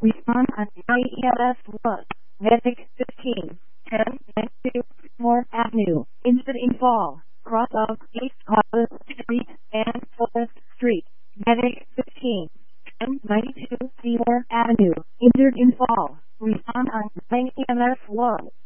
Respond on IELS 1. Medic 15. 1092 Moore Avenue. Injured in fall. Cross of East Hollis Street and Forest Street. Medic 15. 1092 Seymour Avenue. Injured in fall. Respond on IELS 1.